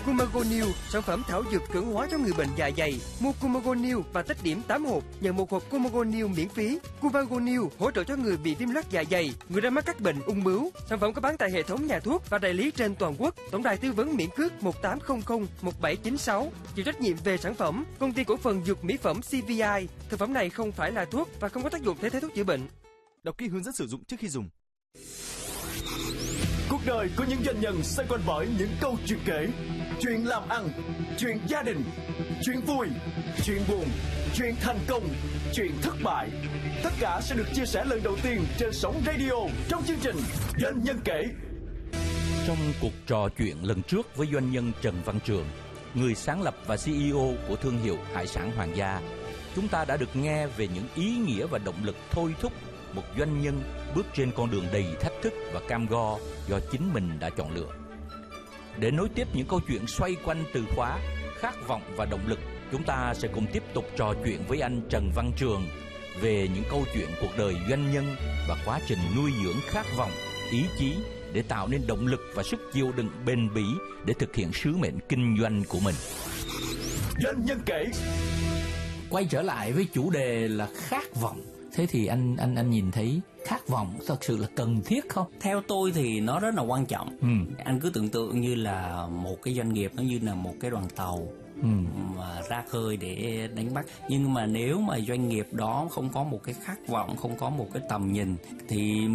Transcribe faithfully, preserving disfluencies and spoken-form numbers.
Cumago New, sản phẩm thảo dược cường hóa cho người bệnh dạ dày. Mua Cumago New và tích điểm tám hộp, nhận một hộp Cumago New miễn phí. Cumago New hỗ trợ cho người bị viêm loét dạ dày, người đang mắc các bệnh ung bướu. Sản phẩm có bán tại hệ thống nhà thuốc và đại lý trên toàn quốc. Tổng đài tư vấn miễn cước một tám không không một bảy chín sáu. Chịu trách nhiệm về sản phẩm, Công ty cổ phần dược mỹ phẩm xê vê i. Thực phẩm này không phải là thuốc và không có tác dụng thay thế thuốc chữa bệnh. Đọc kỹ hướng dẫn sử dụng trước khi dùng. Cuộc đời của những doanh nhân xoay quanh bởi những câu chuyện kể, chuyện làm ăn, chuyện gia đình, chuyện vui, chuyện buồn, chuyện thành công, chuyện thất bại. Tất cả sẽ được chia sẻ lần đầu tiên trên sóng radio trong chương trình Doanh nhân kể. Trong cuộc trò chuyện lần trước với doanh nhân Trần Văn Trường, người sáng lập và xê e ô của thương hiệu hải sản Hoàng Gia, chúng ta đã được nghe về những ý nghĩa và động lực thôi thúc một doanh nhân bước trên con đường đầy thách thức và cam go do chính mình đã chọn lựa. Để nối tiếp những câu chuyện xoay quanh từ khóa khát vọng và động lực, chúng ta sẽ cùng tiếp tục trò chuyện với anh Trần Văn Trường về những câu chuyện cuộc đời doanh nhân và quá trình nuôi dưỡng khát vọng, ý chí để tạo nên động lực và sức chịu đựng bền bỉ để thực hiện sứ mệnh kinh doanh của mình. Doanh nhân kể. Quay trở lại với chủ đề là khát vọng. Thế thì anh anh anh nhìn thấy khát vọng thật sự là cần thiết không? Theo tôi thì nó rất là quan trọng. Ừ. Anh cứ tưởng tượng như là một cái doanh nghiệp, nó như là một cái đoàn tàu Ừ. mà ra khơi để đánh bắt. Nhưng mà nếu mà doanh nghiệp đó không có một cái khát vọng, không có một cái tầm nhìn thì